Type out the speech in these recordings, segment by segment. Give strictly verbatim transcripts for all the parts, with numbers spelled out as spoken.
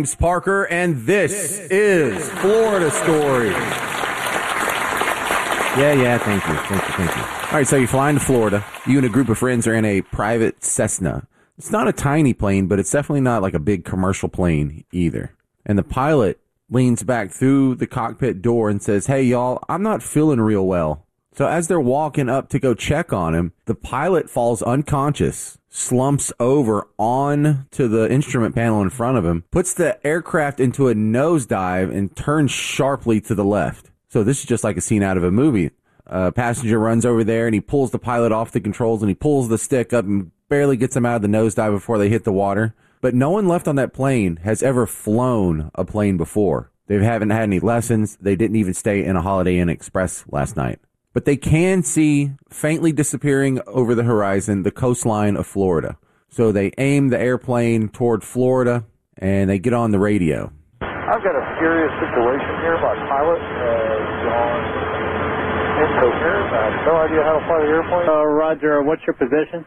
James Parker, and this is Florida Stories. Yeah, yeah, thank you, thank you, thank you. All right, so you fly into Florida. You and a group of friends are in a private Cessna. It's not a tiny plane, but it's definitely not like a big commercial plane either. And the pilot leans back through the cockpit door and says, "Hey, y'all, I'm not feeling real well." So as they're walking up to go check on him, the pilot falls unconscious, slumps over on to the instrument panel in front of him, puts the aircraft into a nosedive, and turns sharply to the left. So this is just like a scene out of a movie. A passenger runs over there, and he pulls the pilot off the controls, and he pulls the stick up and barely gets him out of the nosedive before they hit the water. But no one left on that plane has ever flown a plane before. They haven't had any lessons. They didn't even stay in a Holiday Inn Express last night. But they can see faintly disappearing over the horizon the coastline of Florida. So they aim the airplane toward Florida, and they get on the radio. I've got a serious situation here. My pilot has gone incoherent. I have no idea how to fly the airplane. Uh, Roger, what's your position?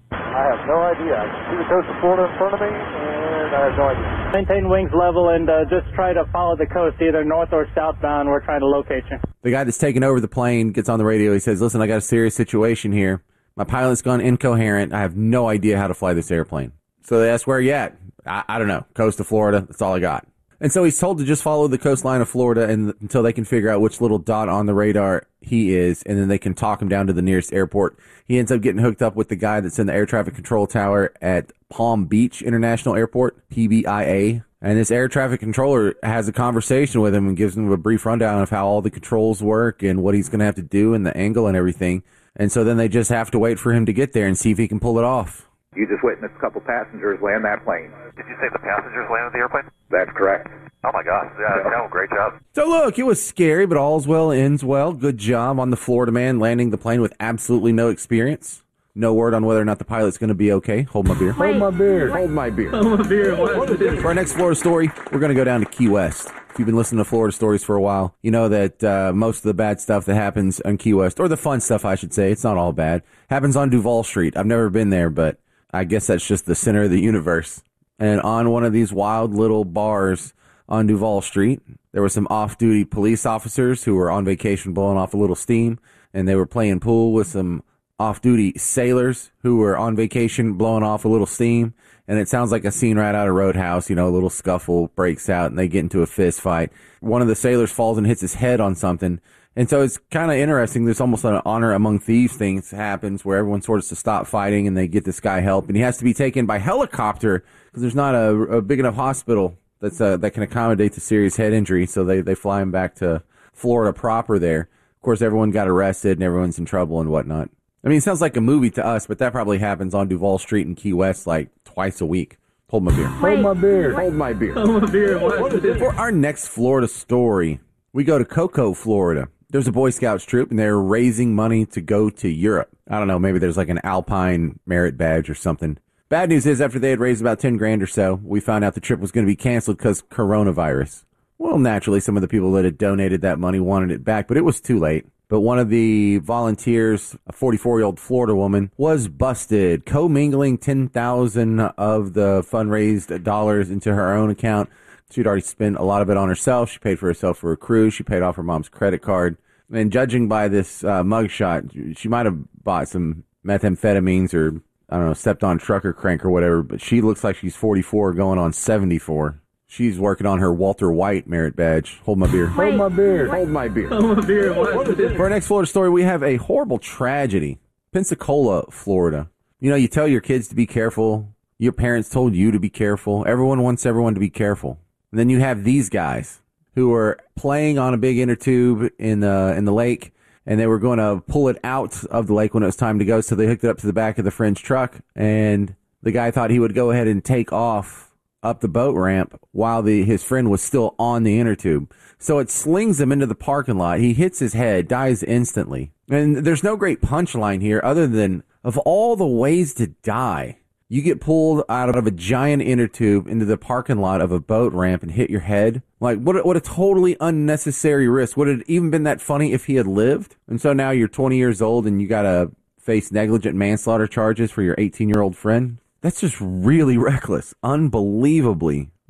I have no idea. I can see the coast of Florida in front of me, and I have no idea. Maintain wings level and uh, just try to follow the coast, either north or southbound. We're trying to locate you. The guy that's taking over the plane gets on the radio. He says, "Listen, I got a serious situation here. My pilot's gone incoherent. I have no idea how to fly this airplane." So they ask, "Where are you at?" I, I don't know. Coast of Florida. That's all I got. And so he's told to just follow the coastline of Florida and, until they can figure out which little dot on the radar he is, and then they can talk him down to the nearest airport. He ends up getting hooked up with the guy that's in the air traffic control tower at Palm Beach International Airport, P B I A. And this air traffic controller has a conversation with him and gives him a brief rundown of how all the controls work and what he's going to have to do and the angle and everything. And so then they just have to wait for him to get there and see if he can pull it off. You just witnessed a couple passengers land that plane. Did you say the passengers landed the airplane? That's correct. Oh, my gosh. Yeah, no, great job. So look, it was scary, but all's well ends well. Good job on the Florida man landing the plane with absolutely no experience. No word on whether or not the pilot's going to be okay. Hold my beer. Hold my beer. Hold my beer. Hold my beer. For our next Florida story, we're going to go down to Key West. If you've been listening to Florida stories for a while, you know that uh, most of the bad stuff that happens on Key West, or the fun stuff, I should say, it's not all bad, happens on Duval Street. I've never been there, but I guess that's just the center of the universe. And on one of these wild little bars on Duval Street, there were some off-duty police officers who were on vacation blowing off a little steam, and they were playing pool with some off-duty sailors who were on vacation blowing off a little steam. And it sounds like a scene right out of Roadhouse. You know, a little scuffle breaks out and they get into a fist fight. One of the sailors falls and hits his head on something. And so it's kind of interesting. There's almost an honor among thieves thing that happens where everyone sort of to stop fighting and they get this guy help. And he has to be taken by helicopter because there's not a, a big enough hospital that's uh, that can accommodate the serious head injury. So they, they fly him back to Florida proper there. Of course, everyone got arrested and everyone's in trouble and whatnot. I mean, it sounds like a movie to us, but that probably happens on Duval Street in Key West like twice a week. Hold my beer. Hold my beer. Hold my beer. Hold my beer. For our next Florida story, we go to Cocoa, Florida. There's a Boy Scouts troop, and they're raising money to go to Europe. I don't know, maybe there's like an Alpine merit badge or something. Bad news is, after they had raised about ten grand or so, we found out the trip was going to be canceled because coronavirus. Well, naturally, some of the people that had donated that money wanted it back, but it was too late. But one of the volunteers, a forty-four-year-old Florida woman, was busted, commingling ten thousand dollars of the fundraised dollars into her own account. She'd already spent a lot of it on herself. She paid for herself for a cruise. She paid off her mom's credit card. And judging by this uh, mugshot, she might have bought some methamphetamines or, I don't know, stepped on trucker crank or whatever. But she looks like she's forty-four going on seventy-four. She's working on her Walter White merit badge. Hold my beer. Hold my beer. Hold my beer. Hold my beer. For our next Florida story, we have a horrible tragedy. Pensacola, Florida. You know, you tell your kids to be careful. Your parents told you to be careful. Everyone wants everyone to be careful. And then you have these guys who were playing on a big inner tube in the, in the lake, and they were going to pull it out of the lake when it was time to go, so they hooked it up to the back of the friend's truck, and the guy thought he would go ahead and take off up the boat ramp while the his friend was still on the inner tube. So it slings him into the parking lot. He hits his head, dies instantly. And there's no great punchline here other than, of all the ways to die, you get pulled out of a giant inner tube into the parking lot of a boat ramp and hit your head. Like, what a, what a totally unnecessary risk. Would it have even been that funny if he had lived? And so now you're twenty years old and you got to face negligent manslaughter charges for your eighteen-year-old friend? That's just really reckless. Unbelievably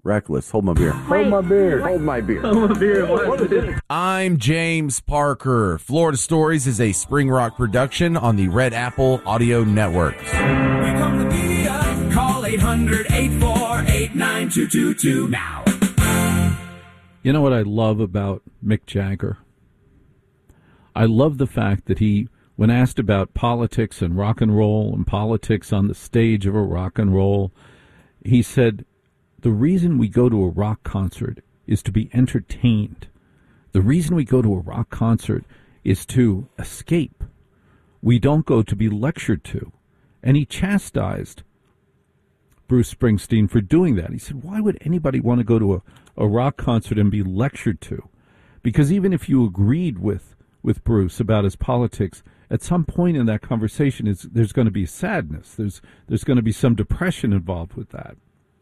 Reckless. Hold my beer. Hold my beer. Hold my beer. I'm James Parker. Florida Stories is a Spring Rock production on the Red Apple Audio Network. Here come the media. Call eight hundred, eight four eight, nine two two two now. You know what I love about Mick Jagger? I love the fact that he, when asked about politics and rock and roll and politics on the stage of a rock and roll, he said, the reason we go to a rock concert is to be entertained. The reason we go to a rock concert is to escape. We don't go to be lectured to. And he chastised Bruce Springsteen for doing that. He said, why would anybody want to go to a, a rock concert and be lectured to? Because even if you agreed with, with Bruce about his politics, at some point in that conversation, is there's going to be sadness. There's, there's going to be some depression involved with that.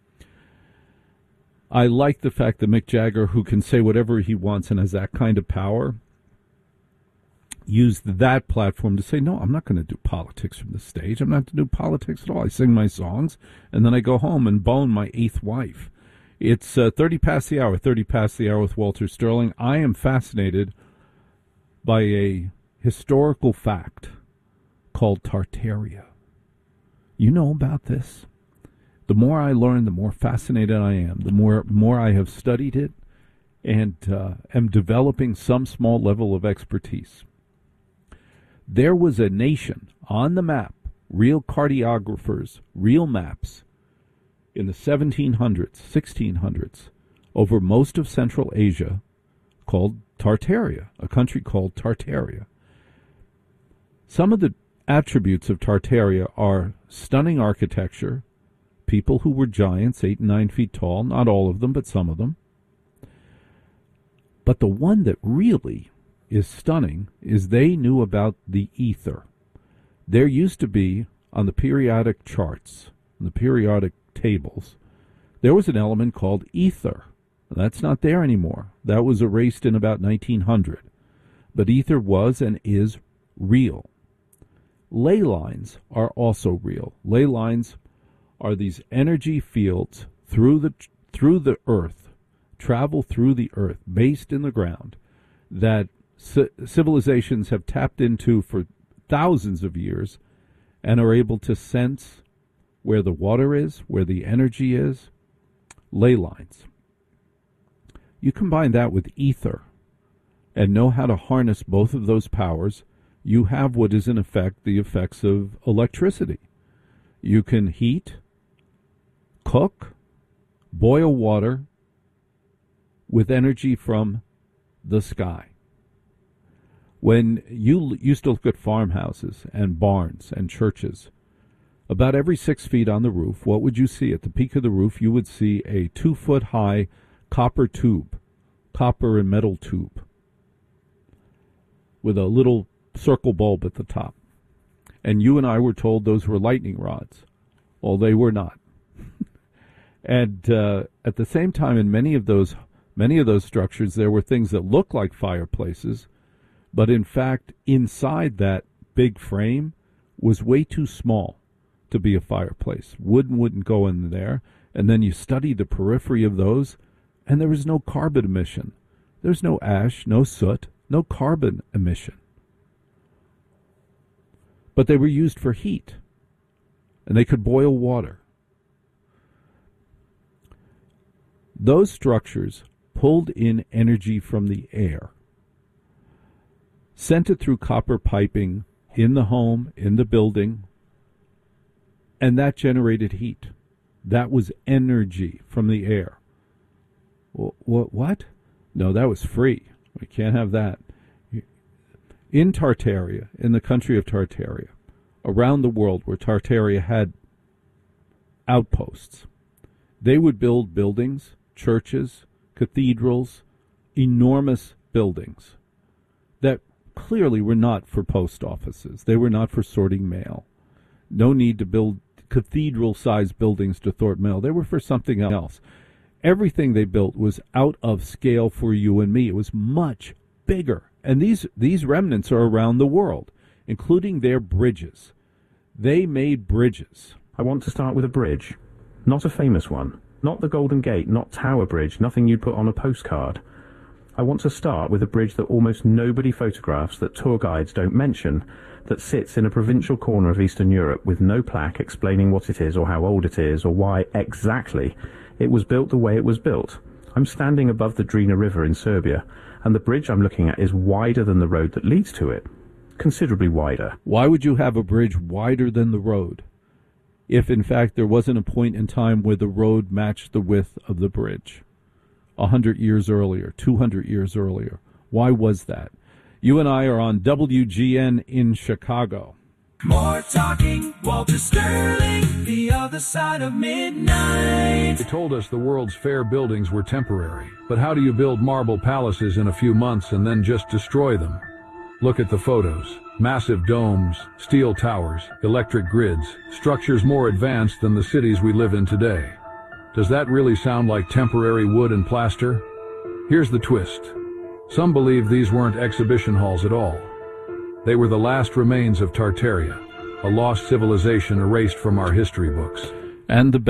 I like the fact that Mick Jagger, who can say whatever he wants and has that kind of power, used that platform to say, no, I'm not going to do politics from the stage. I'm not going to do politics at all. I sing my songs, and then I go home and bone my eighth wife. It's uh, thirty past the hour, thirty past the hour with Walter Sterling. I am fascinated by a historical fact called Tartaria. You know about this? The more I learn, the more fascinated I am. The more more I have studied it and uh, am developing some small level of expertise. There was a nation on the map, real cartographers, real maps, in the seventeen hundreds, sixteen hundreds, over most of Central Asia, called Tartaria, a country called Tartaria. Some of the attributes of Tartaria are stunning architecture, people who were giants, eight and nine feet tall, not all of them, but some of them. But the one that really is stunning is they knew about the ether. There used to be, on the periodic charts, on the periodic tables, there was an element called ether. That's not there anymore. That was erased in about nineteen hundred. But ether was and is real. Ley lines are also real. Ley lines are these energy fields through the through the earth, travel through the earth, based in the ground, that c- civilizations have tapped into for thousands of years and are able to sense where the water is, where the energy is. Ley lines. You combine that with ether and know how to harness both of those powers, you have what is in effect the effects of electricity. You can heat, cook, boil water with energy from the sky. When you used to look at farmhouses and barns and churches, about every six feet on the roof, what would you see? At the peak of the roof, you would see a two-foot-high copper tube, copper and metal tube, with a little circle bulb at the top. And you and I were told those were lightning rods. Well, they were not. And uh, at the same time, in many of those many of those structures, there were things that looked like fireplaces, but in fact, inside that big frame was way too small to be a fireplace. Wood wouldn't go in there. And then you study the periphery of those, and there was no carbon emission. There's no ash, no soot, no carbon emission. But they were used for heat, and they could boil water. Those structures pulled in energy from the air, sent it through copper piping in the home, in the building, and that generated heat. That was energy from the air. What? What? No, that was free. We can't have that. In Tartaria, in the country of Tartaria, around the world where Tartaria had outposts, they would build buildings, churches, cathedrals, enormous buildings that clearly were not for post offices. They were not for sorting mail. No need to build cathedral-sized buildings to sort mail. They were for something else. Everything they built was out of scale for you and me. It was much bigger. And these, these remnants are around the world, including their bridges. They made bridges. I want to start with a bridge. Not a famous one, Not the Golden Gate, not Tower Bridge, nothing you'd put on a postcard. I want to start with a bridge that almost nobody photographs, that tour guides don't mention, that sits in a provincial corner of Eastern Europe with no plaque explaining what it is or how old it is or why exactly it was built the way it was built. I'm standing above the Drina River in Serbia, and the bridge I'm looking at is wider than the road that leads to it. Considerably wider. Why would you have a bridge wider than the road if, in fact, there wasn't a point in time where the road matched the width of the bridge? A hundred years earlier, two hundred years earlier. Why was that? You and I are on W G N in Chicago. More talking, Walter Sterling, the other side of midnight. They told us the World's Fair buildings were temporary, but how do you build marble palaces in a few months and then just destroy them? Look at the photos. Massive domes, steel towers, electric grids, structures more advanced than the cities we live in today. Does that really sound like temporary wood and plaster? Here's the twist. Some believe these weren't exhibition halls at all. They were the last remains of Tartaria, a lost civilization erased from our history books. And the